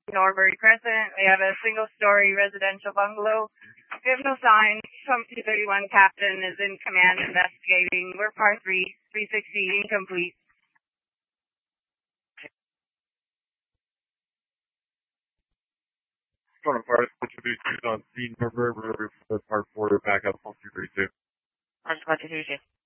Norbury Crescent. We have a single-story residential bungalow. We have no sign. Some 231 captain is in command investigating. We're par 3, 360, incomplete. Going to part, which will be on scene, Norbury, part 4, back up on 232. On 232.